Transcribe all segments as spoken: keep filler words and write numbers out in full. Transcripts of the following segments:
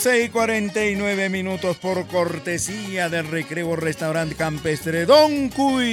once y cuarenta y nueve minutos por cortesía del Recreo Restaurante Campestre Don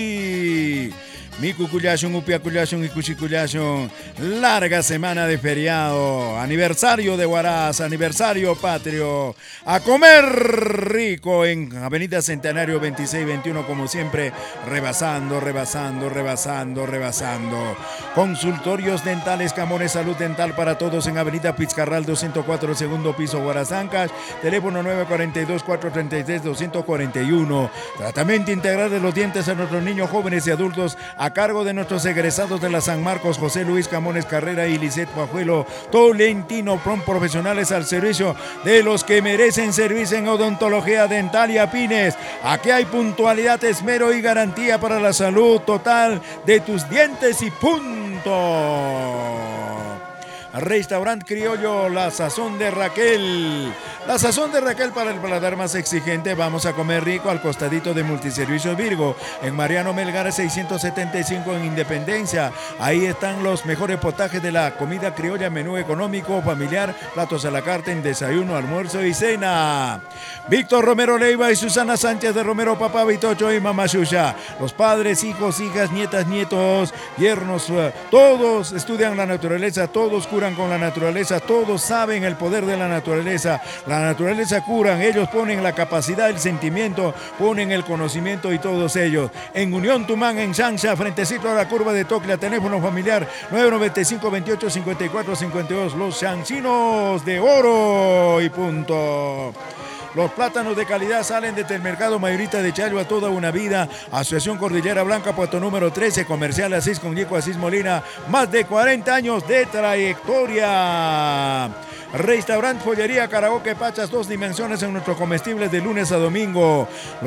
Cuy. Mi cucullación, upiacullación y cuchicullación. Larga semana de feriado. Aniversario de Huaraz, aniversario patrio. A comer rico en Avenida Centenario veintiséis veintiuno, como siempre, rebasando, rebasando, rebasando, rebasando. Consultorios dentales Camones Salud Dental para todos en Avenida Pizcarral doscientos cuatro, segundo piso, Huaraz, Ancash. Teléfono nueve cuatro dos, cuatro tres tres, dos cuatro uno. Tratamiento integral de los dientes a nuestros niños, jóvenes y adultos a cargo de nuestros egresados de la San Marcos, José Luis Camones Carrera y Lisette Pajuelo Tolentino, prom profesionales al servicio de los que merecen servicio en odontología dental y apines. Aquí hay puntualidad, esmero y garantía para la salud total de tus dientes y punto. Restaurante Criollo, La Sazón de Raquel. La Sazón de Raquel para el paladar más exigente. Vamos a comer rico al costadito de Multiservicios Virgo, en Mariano Melgar seiscientos setenta y cinco en Independencia. Ahí están los mejores potajes de la comida criolla, menú económico, familiar, platos a la carta en desayuno, almuerzo y cena. Víctor Romero Leiva y Susana Sánchez de Romero, papá Vitocho y mamá Xuxa. Los padres, hijos, hijas, nietas, nietos, yernos, todos estudian la naturaleza, todos curan con la naturaleza, todos saben el poder de la naturaleza. La naturaleza curan, ellos ponen la capacidad, el sentimiento, ponen el conocimiento y todos ellos. En Unión Tumán, en Xanxa, frentecito a la curva de Toclia, teléfono familiar nueve nueve cinco, veintiocho, cincuenta y cuatro cincuenta y dos. Los xanxinos de oro y punto. Los plátanos de calidad salen desde el mercado mayorista de Chayo a toda una vida. Asociación Cordillera Blanca, puesto número trece, comercial Asís con Yeco Asís Molina. Más de cuarenta años de trayectoria. Restaurante Pollería Karaoke Pachas, dos dimensiones en nuestros comestibles de lunes a domingo.